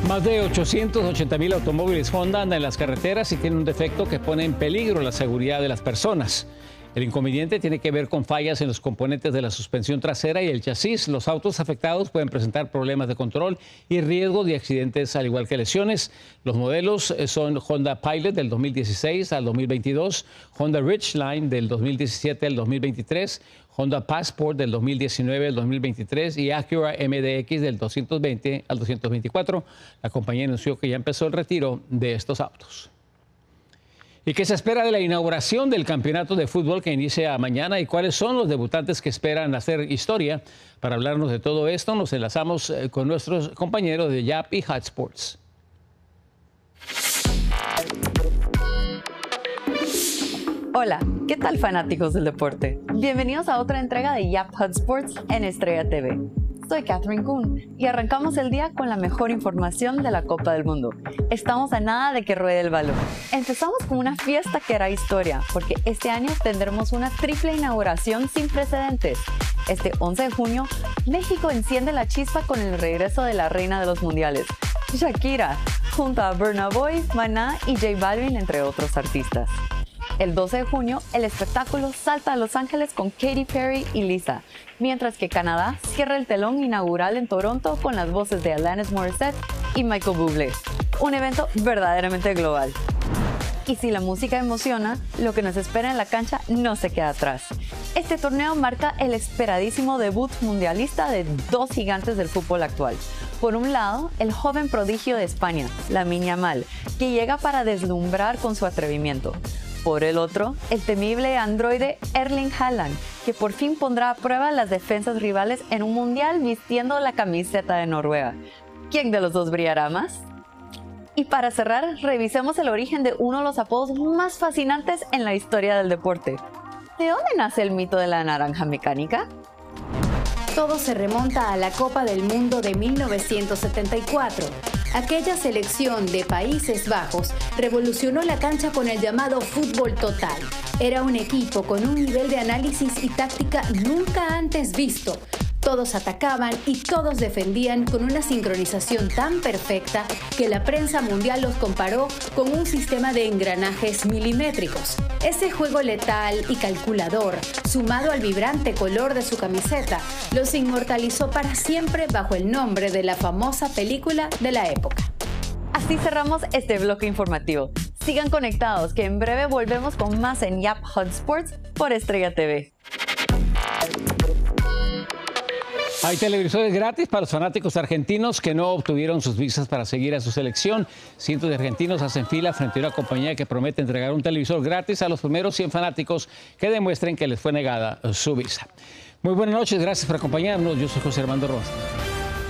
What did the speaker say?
Más de 880,000 automóviles Honda andan en las carreteras y tienen un defecto que pone en peligro la seguridad de las personas. El inconveniente tiene que ver con fallas en los componentes de la suspensión trasera y el chasis. Los autos afectados pueden presentar problemas de control y riesgo de accidentes, al igual que lesiones. Los modelos son Honda Pilot del 2016 al 2022, Honda Ridgeline del 2017 al 2023, Honda Passport del 2019 al 2023 y Acura MDX del 220 al 224. La compañía anunció que ya empezó el retiro de estos autos. ¿Y qué se espera de la inauguración del campeonato de fútbol que inicia mañana y cuáles son los debutantes que esperan hacer historia? Para hablarnos de todo esto, nos enlazamos con nuestros compañeros de Yap y Hot Sports. Hola, ¿qué tal fanáticos del deporte? Bienvenidos a otra entrega de Yap Hot Sports en Estrella TV. Soy Catherine Kuhn y arrancamos el día con la mejor información de la Copa del Mundo. Estamos a nada de que ruede el balón. Empezamos con una fiesta que hará historia, porque este año tendremos una triple inauguración sin precedentes. Este 11 de junio, México enciende la chispa con el regreso de la reina de los mundiales, Shakira, junto a Burna Boy, Maná y J Balvin, entre otros artistas. El 12 de junio, el espectáculo salta a Los Ángeles con Katy Perry y Lisa, mientras que Canadá cierra el telón inaugural en Toronto con las voces de Alanis Morissette y Michael Bublé. Un evento verdaderamente global. Y si la música emociona, lo que nos espera en la cancha no se queda atrás. Este torneo marca el esperadísimo debut mundialista de dos gigantes del fútbol actual. Por un lado, el joven prodigio de España, Lamine Yamal, que llega para deslumbrar con su atrevimiento. Por el otro, el temible androide Erling Haaland, que por fin pondrá a prueba las defensas rivales en un mundial vistiendo la camiseta de Noruega. ¿Quién de los dos brillará más? Y para cerrar, revisemos el origen de uno de los apodos más fascinantes en la historia del deporte. ¿De dónde nace el mito de la naranja mecánica? Todo se remonta a la Copa del Mundo de 1974. Aquella selección de Países Bajos revolucionó la cancha con el llamado fútbol total. Era un equipo con un nivel de análisis y táctica nunca antes visto. Todos atacaban y todos defendían con una sincronización tan perfecta que la prensa mundial los comparó con un sistema de engranajes milimétricos. Ese juego letal y calculador, sumado al vibrante color de su camiseta, los inmortalizó para siempre bajo el nombre de la famosa película de la época. Así cerramos este bloque informativo. Sigan conectados, que en breve volvemos con más en Yap Hot Sports por Estrella TV. Hay televisores gratis para los fanáticos argentinos que no obtuvieron sus visas para seguir a su selección. Cientos de argentinos hacen fila frente a una compañía que promete entregar un televisor gratis a los primeros 100 fanáticos que demuestren que les fue negada su visa. Muy buenas noches, gracias por acompañarnos. Yo soy José Armando Rojas.